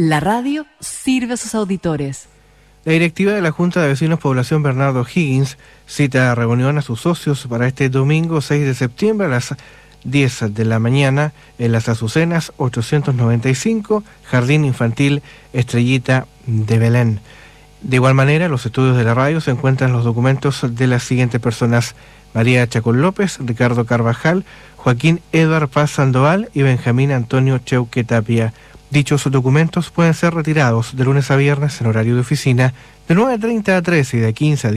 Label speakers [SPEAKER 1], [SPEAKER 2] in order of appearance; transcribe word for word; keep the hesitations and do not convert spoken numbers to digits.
[SPEAKER 1] La radio sirve a sus auditores.
[SPEAKER 2] La directiva de la Junta de Vecinos Población Bernardo Higgins cita a reunión a sus socios para este domingo seis de septiembre a las diez de la mañana en Las Azucenas ochocientos noventa y cinco, Jardín Infantil Estrellita de Belén. De igual manera, en los estudios de la radio se encuentran los documentos de las siguientes personas: María Chacón López, Ricardo Carvajal, Joaquín Eduard Paz Sandoval y Benjamín Antonio Cheuque Tapia. Dichos documentos pueden ser retirados de lunes a viernes en horario de oficina de nueve treinta a trece y de quince a